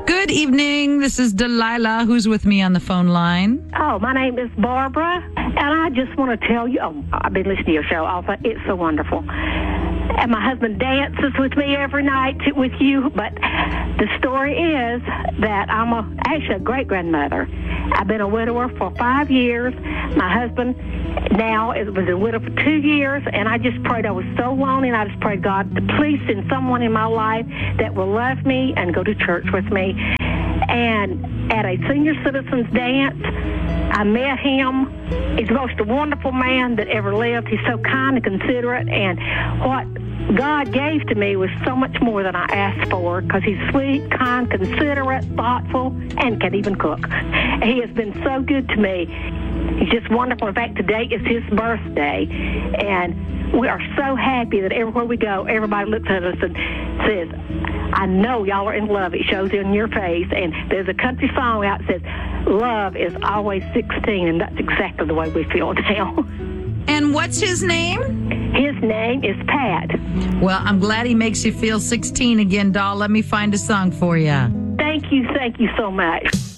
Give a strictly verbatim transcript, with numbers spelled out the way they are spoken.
Good evening. This is Delilah, who's with me on the phone line. Oh, my name is Barbara, and I just want to tell you, oh, I've been listening to your show all the It's so wonderful. And my husband dances with me every night with you, but the story is that I'm a, actually a great-grandmother. I've been a widower for five years. My husband now is, was a widow for two years, and I just prayed. I was so lonely, and I just prayed, God, to please send someone in my life that will love me and go to church with me. And at a senior citizens dance, I met him. He's the most wonderful man that ever lived. He's so kind and considerate, and what God gave to me was so much more than I asked for, because he's sweet, kind, considerate, thoughtful, and can even cook. He has been so good to me. He's just wonderful. In fact, today is his birthday, and we are so happy that everywhere we go, everybody looks at us and says, I know y'all are in love. It shows in your face. And there's a country song out that says, love is always sixteen, and that's exactly the way we feel now. And what's his name? His name is Pat. Well, I'm glad he makes you feel sixteen again, doll. Let me find a song for you. Thank you. Thank you so much.